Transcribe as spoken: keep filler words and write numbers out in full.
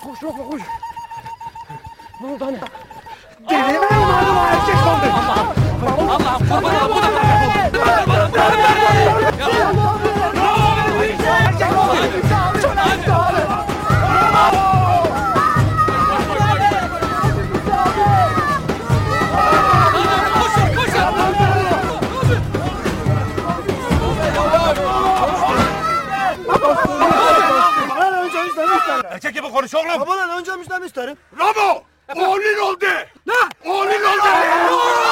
Koş Lokman koş. Ne oldu hani? Delinin evladım o erkek oldu. Allah'ım Allah'ım kurban olayım bu da Erkek oldu. Bana önce müjdanı isterim. Erkek gibi konuş oğlum. Bana önce müjdanı isterim. Ramo! Oğlun oldu. Ne? Oğlun oldu.